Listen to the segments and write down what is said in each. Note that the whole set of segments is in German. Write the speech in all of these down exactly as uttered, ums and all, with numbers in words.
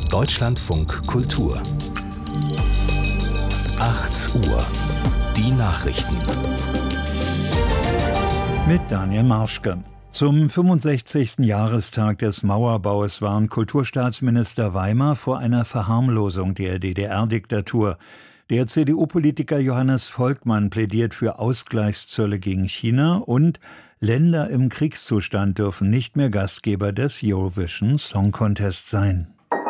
Deutschlandfunk Kultur. acht Uhr. Die Nachrichten. Mit Daniel Marschke. Zum fünfundsechzigsten Jahrestag des Mauerbaus warnt Kulturstaatsminister Weimer vor einer Verharmlosung der D D R-Diktatur. Der C D U-Politiker Johannes Volkmann plädiert für Ausgleichszölle gegen China und Länder im Kriegszustand dürfen nicht mehr Gastgeber des Eurovision Song Contest sein.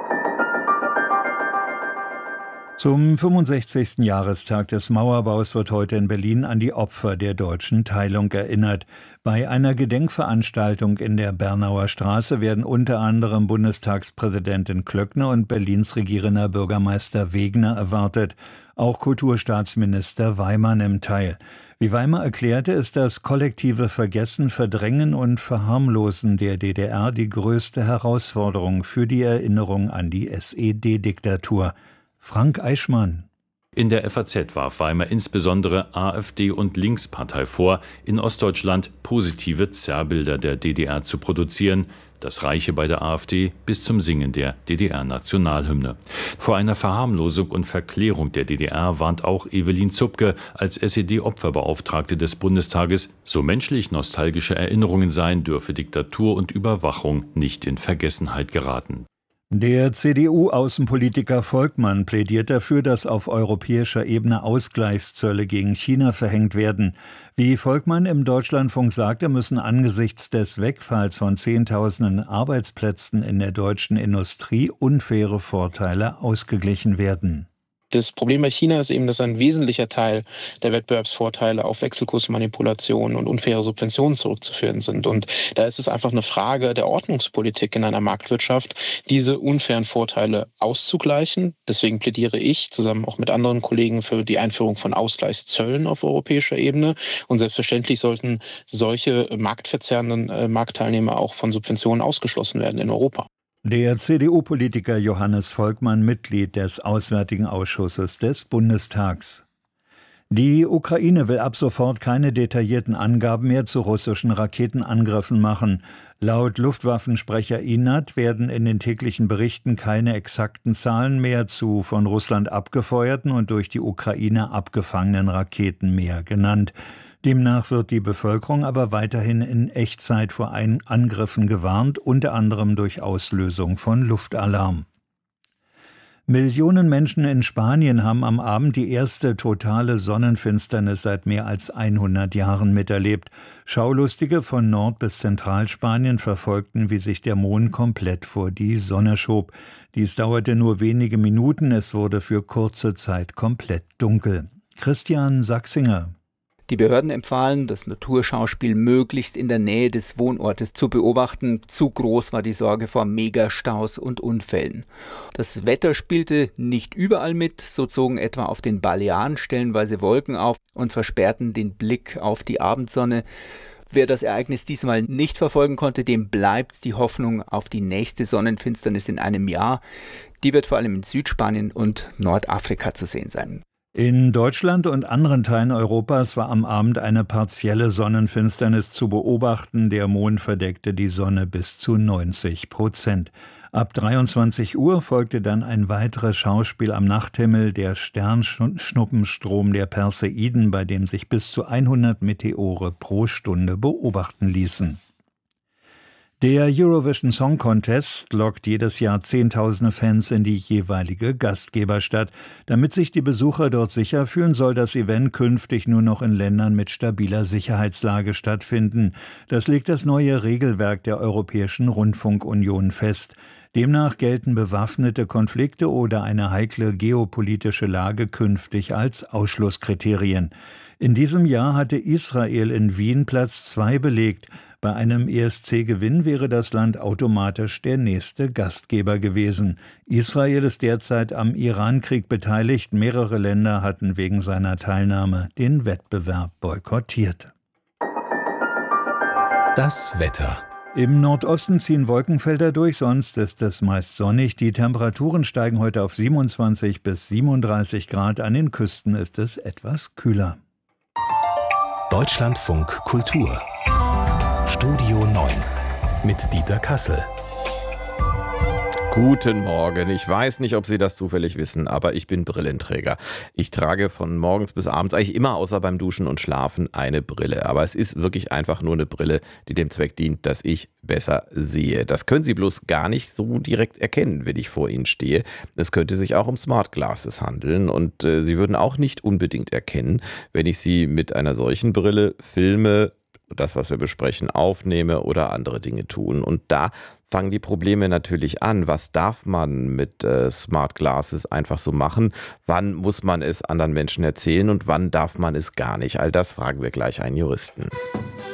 Zum fünfundsechzigsten Jahrestag des Mauerbaus wird heute in Berlin an die Opfer der deutschen Teilung erinnert. Bei einer Gedenkveranstaltung in der Bernauer Straße werden unter anderem Bundestagspräsidentin Klöckner und Berlins regierender Bürgermeister Wegner erwartet. Auch Kulturstaatsminister Weimer nimmt teil. Wie Weimer erklärte, ist das kollektive Vergessen, Verdrängen und Verharmlosen der D D R die größte Herausforderung für die Erinnerung an die S E D-Diktatur. Frank Eichmann. In der F A Z warf Weimer insbesondere AfD und Linkspartei vor, in Ostdeutschland positive Zerrbilder der D D R zu produzieren. Das reiche bei der AfD bis zum Singen der D D R-Nationalhymne. Vor einer Verharmlosung und Verklärung der D D R warnt auch Evelyn Zupke als S E D-Opferbeauftragte des Bundestages. So menschlich nostalgische Erinnerungen seien, dürfe Diktatur und Überwachung nicht in Vergessenheit geraten. Der C D U-Außenpolitiker Volkmann plädiert dafür, dass auf europäischer Ebene Ausgleichszölle gegen China verhängt werden. Wie Volkmann im Deutschlandfunk sagte, müssen angesichts des Wegfalls von Zehntausenden Arbeitsplätzen in der deutschen Industrie unfaire Vorteile ausgeglichen werden. Das Problem bei China ist eben, dass ein wesentlicher Teil der Wettbewerbsvorteile auf Wechselkursmanipulationen und unfaire Subventionen zurückzuführen sind. Und da ist es einfach eine Frage der Ordnungspolitik in einer Marktwirtschaft, diese unfairen Vorteile auszugleichen. Deswegen plädiere ich zusammen auch mit anderen Kollegen für die Einführung von Ausgleichszöllen auf europäischer Ebene. Und selbstverständlich sollten solche marktverzerrenden äh, Marktteilnehmer auch von Subventionen ausgeschlossen werden in Europa. Der C D U-Politiker Johannes Volkmann, Mitglied des Auswärtigen Ausschusses des Bundestags. Die Ukraine will ab sofort keine detaillierten Angaben mehr zu russischen Raketenangriffen machen. Laut Luftwaffensprecher Inat werden in den täglichen Berichten keine exakten Zahlen mehr zu von Russland abgefeuerten und durch die Ukraine abgefangenen Raketen mehr genannt. Demnach wird die Bevölkerung aber weiterhin in Echtzeit vor Angriffen gewarnt, unter anderem durch Auslösung von Luftalarm. Millionen Menschen in Spanien haben am Abend die erste totale Sonnenfinsternis seit mehr als hundert Jahren miterlebt. Schaulustige von Nord- bis Zentralspanien verfolgten, wie sich der Mond komplett vor die Sonne schob. Dies dauerte nur wenige Minuten, es wurde für kurze Zeit komplett dunkel. Christian Sachsinger. Die Behörden empfahlen, das Naturschauspiel möglichst in der Nähe des Wohnortes zu beobachten. Zu groß war die Sorge vor Megastaus und Unfällen. Das Wetter spielte nicht überall mit. So zogen etwa auf den Balearen stellenweise Wolken auf und versperrten den Blick auf die Abendsonne. Wer das Ereignis diesmal nicht verfolgen konnte, dem bleibt die Hoffnung auf die nächste Sonnenfinsternis in einem Jahr. Die wird vor allem in Südspanien und Nordafrika zu sehen sein. In Deutschland und anderen Teilen Europas war am Abend eine partielle Sonnenfinsternis zu beobachten. Der Mond verdeckte die Sonne bis zu neunzig Prozent. Ab dreiundzwanzig Uhr folgte dann ein weiteres Schauspiel am Nachthimmel, der Sternschnuppenstrom der Perseiden, bei dem sich bis zu hundert Meteore pro Stunde beobachten ließen. Der Eurovision Song Contest lockt jedes Jahr Zehntausende Fans in die jeweilige Gastgeberstadt. Damit sich die Besucher dort sicher fühlen, soll das Event künftig nur noch in Ländern mit stabiler Sicherheitslage stattfinden. Das legt das neue Regelwerk der Europäischen Rundfunkunion fest. Demnach gelten bewaffnete Konflikte oder eine heikle geopolitische Lage künftig als Ausschlusskriterien. In diesem Jahr hatte Israel in Wien Platz zwei belegt. Bei einem E S C-Gewinn wäre das Land automatisch der nächste Gastgeber gewesen. Israel ist derzeit am Iran-Krieg beteiligt. Mehrere Länder hatten wegen seiner Teilnahme den Wettbewerb boykottiert. Das Wetter. Im Nordosten ziehen Wolkenfelder durch, sonst ist es meist sonnig. Die Temperaturen steigen heute auf siebenundzwanzig bis siebenunddreißig Grad. An den Küsten ist es etwas kühler. Deutschlandfunk Kultur. Studio neun mit Dieter Kassel. Guten Morgen. Ich weiß nicht, ob Sie das zufällig wissen, aber ich bin Brillenträger. Ich trage von morgens bis abends eigentlich immer, außer beim Duschen und Schlafen, eine Brille. Aber es ist wirklich einfach nur eine Brille, die dem Zweck dient, dass ich besser sehe. Das können Sie bloß gar nicht so direkt erkennen, wenn ich vor Ihnen stehe. Es könnte sich auch um Smart Glasses handeln und äh, Sie würden auch nicht unbedingt erkennen, wenn ich Sie mit einer solchen Brille filme, das, was wir besprechen, aufnehme oder andere Dinge tun. Und da fangen die Probleme natürlich an. Was darf man mit äh, Smart Glasses einfach so machen? Wann muss man es anderen Menschen erzählen und wann darf man es gar nicht? All das fragen wir gleich einen Juristen.